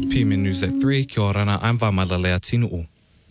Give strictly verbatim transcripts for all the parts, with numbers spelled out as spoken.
P M N News at three, kia ora rana, I'm Vamalalea Tinu'u.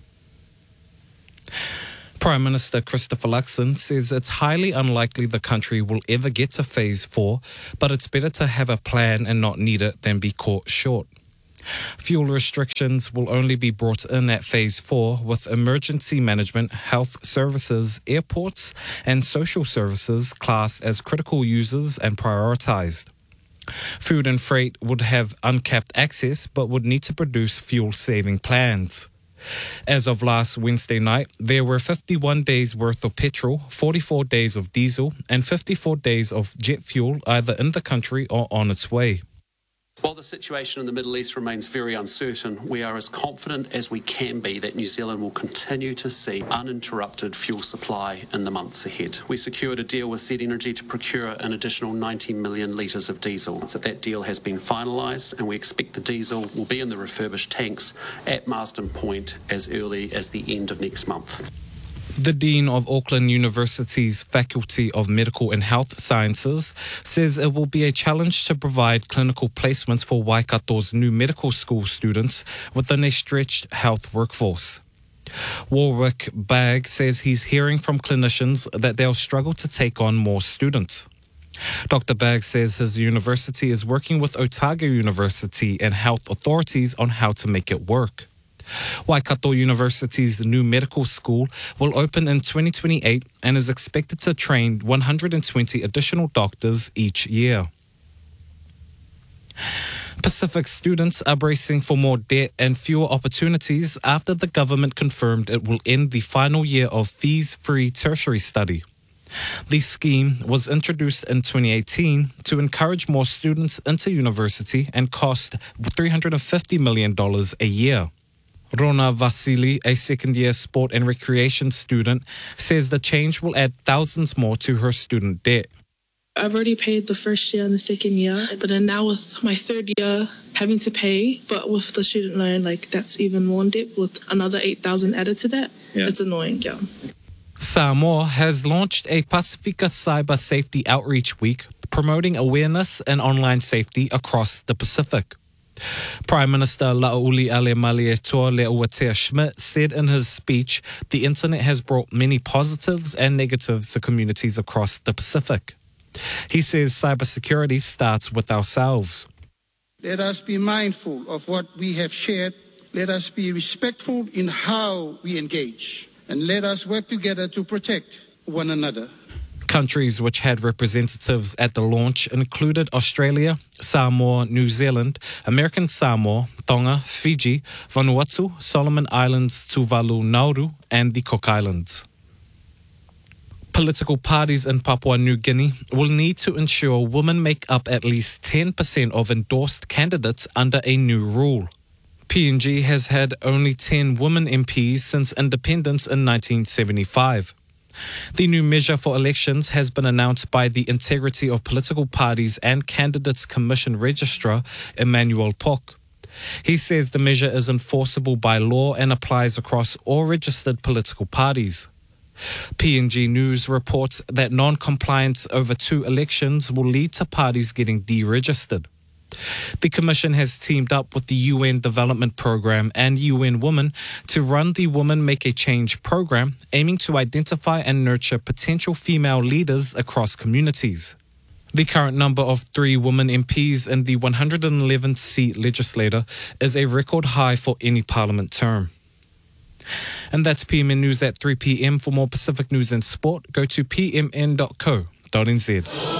Prime Minister Christopher Luxon says it's highly unlikely the country will ever get to phase four, but it's better to have a plan and not need it than be caught short. Fuel restrictions will only be brought in at phase four, with emergency management, health services, airports and social services classed as critical users and prioritised. Food and freight would have uncapped access but would need to produce fuel-saving plans. As of last Wednesday night, there were fifty-one days worth of petrol, forty-four days of diesel and fifty-four days of jet fuel either in the country or on its way. While the situation in the Middle East remains very uncertain, we are as confident as we can be that New Zealand will continue to see uninterrupted fuel supply in the months ahead. We secured a deal with Z Energy to procure an additional ninety million litres of diesel. So that deal has been finalised and we expect the diesel will be in the refurbished tanks at Marsden Point as early as the end of next month. The Dean of Auckland University's Faculty of Medical and Health Sciences says it will be a challenge to provide clinical placements for Waikato's new medical school students within a stretched health workforce. Warwick Bagg says he's hearing from clinicians that they'll struggle to take on more students. Doctor Bagg says his university is working with Otago University and health authorities on how to make it work. Waikato University's new medical school will open in twenty twenty-eight and is expected to train one hundred twenty additional doctors each year. Pacific students are bracing for more debt and fewer opportunities after the government confirmed it will end the final year of fees-free tertiary study. The scheme was introduced in twenty eighteen to encourage more students into university and cost three hundred fifty million dollars a year. Rona Vasili, a second-year sport and recreation student, says the change will add thousands more to her student debt. I've already paid the first year and the second year, but then now with my third year having to pay, but with the student loan, like that's even more in debt with another eight thousand added to that. Yeah. It's annoying, yeah. Samoa has launched a Pacifica Cyber Safety Outreach Week, promoting awareness and online safety across the Pacific. Prime Minister La'uli Ale Malietoa Le'uatea Schmidt said in his speech, the internet has brought many positives and negatives to communities across the Pacific. He says cybersecurity starts with ourselves. Let us be mindful of what we have shared. Let us be respectful in how we engage. And let us work together to protect one another. Countries which had representatives at the launch included Australia, Samoa, New Zealand, American Samoa, Tonga, Fiji, Vanuatu, Solomon Islands, Tuvalu, Nauru, and the Cook Islands. Political parties in Papua New Guinea will need to ensure women make up at least ten percent of endorsed candidates under a new rule. P N G has had only ten women M Ps since independence in nineteen seventy-five. The new measure for elections has been announced by the Integrity of Political Parties and Candidates Commission Registrar, Emmanuel Pok. He says the measure is enforceable by law and applies across all registered political parties. P N G News reports that non-compliance over two elections will lead to parties getting deregistered. The Commission has teamed up with the U N Development Programme and U N Women to run the Women Make a Change program, aiming to identify and nurture potential female leaders across communities. The current number of three women M Ps in the one hundred eleven seat legislature is a record high for any parliament term. And that's P M N News at three p.m. For more Pacific news and sport, go to p m n dot co dot n z.